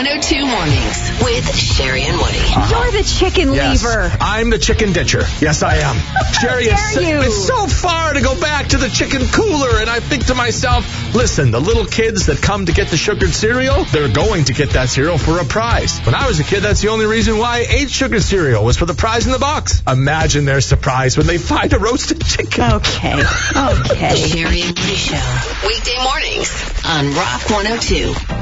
102 Mornings with Sherry and Woody. You're the chicken lever. I'm the chicken ditcher. Yes, I am. Sherry, it's so far to go back to the chicken cooler, and I think to myself, listen, the little kids that come to get the sugared cereal, they're going to get that cereal for a prize. When I was a kid, that's the only reason why I ate sugared cereal, was for the prize in the box. Imagine their surprise when they find a roasted chicken. Okay. The Sherry and Woody Show. Weekday mornings on Rock 102.